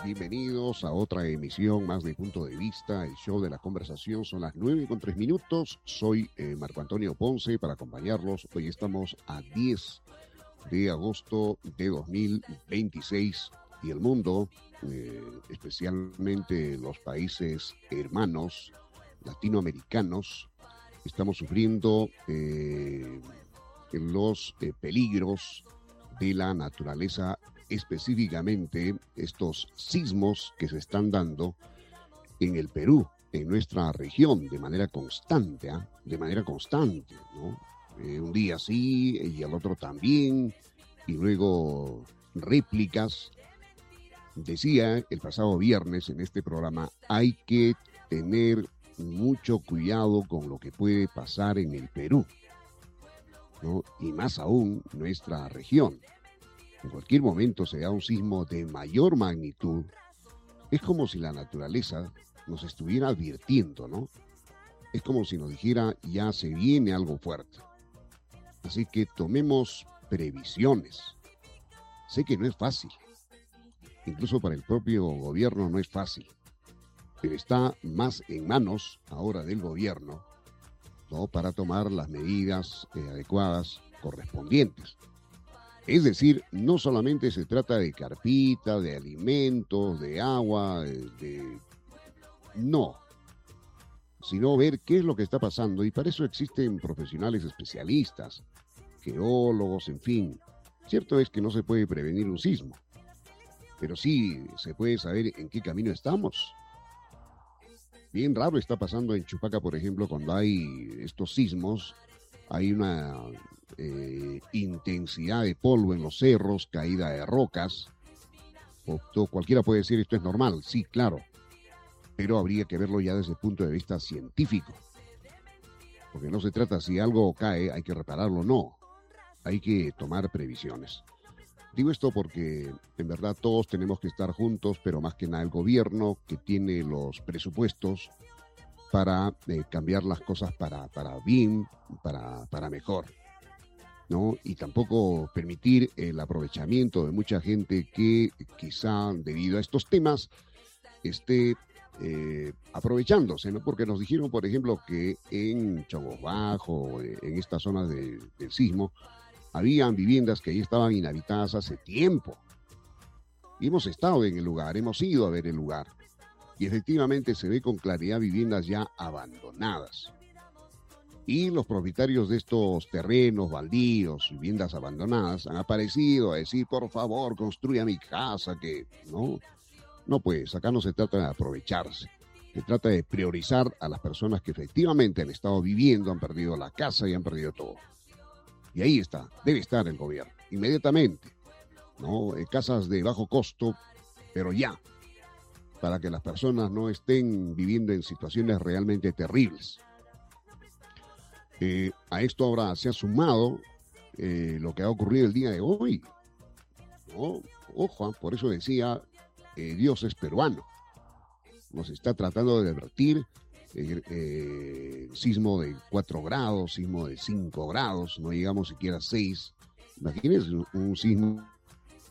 Bienvenidos a otra emisión más de Punto de Vista, el show de la conversación. Son las 9:03. Soy Marco Antonio Ponce para acompañarlos. Hoy estamos a 10 de agosto de 2026 y el mundo, especialmente los países hermanos latinoamericanos, estamos sufriendo los peligros de la naturaleza, específicamente estos sismos que se están dando en el Perú, en nuestra región, de manera constante, ¿no? Un día sí y al otro también, y luego réplicas. Decía el pasado viernes en este programa, hay que tener mucho cuidado con lo que puede pasar en el Perú, ¿no? Y más aún nuestra región. En cualquier momento se da un sismo de mayor magnitud. Es como si la naturaleza nos estuviera advirtiendo, ¿no? Es como si nos dijera, ya se viene algo fuerte. Así que tomemos previsiones. Sé que no es fácil. Incluso para el propio gobierno no es fácil. Pero está más en manos ahora del gobierno, ¿no? Para tomar las medidas adecuadas correspondientes. Es decir, no solamente se trata de carpita, de alimentos, de agua, no, sino ver qué es lo que está pasando, y para eso existen profesionales especialistas, geólogos, en fin. Cierto es que no se puede prevenir un sismo, pero sí se puede saber en qué camino estamos. Bien raro está pasando en Chupaca, por ejemplo, cuando hay estos sismos. Hay una intensidad de polvo en los cerros, caída de rocas. Cualquiera puede decir esto es normal, sí, claro, pero habría que verlo ya desde el punto de vista científico, porque no se trata si algo cae, hay que repararlo, no, hay que tomar previsiones. Digo esto porque en verdad todos tenemos que estar juntos, pero más que nada el gobierno, que tiene los presupuestos para cambiar las cosas para bien, para mejor, ¿no? Y tampoco permitir el aprovechamiento de mucha gente que quizá debido a estos temas esté aprovechándose, ¿no? Porque nos dijeron, por ejemplo, que en Chongos Bajo, en esta zona del sismo, habían viviendas que ahí estaban inhabitadas hace tiempo. Y hemos estado en el lugar, hemos ido a ver el lugar. Y efectivamente se ve con claridad viviendas ya abandonadas. Y los propietarios de estos terrenos, baldíos, viviendas abandonadas, han aparecido a decir, por favor, construya mi casa, que no. No, pues, acá no se trata de aprovecharse. Se trata de priorizar a las personas que efectivamente han estado viviendo, han perdido la casa y han perdido todo. Y ahí está, debe estar el gobierno, inmediatamente, ¿no? Casas de bajo costo, pero ya, para que las personas no estén viviendo en situaciones realmente terribles. A esto ahora se ha sumado lo que ha ocurrido el día de hoy, ¿no? Ojo, por eso decía, Dios es peruano. Nos está tratando de advertir, sismo de 4 grados, sismo de 5 grados, no llegamos siquiera a 6. Imagínense un sismo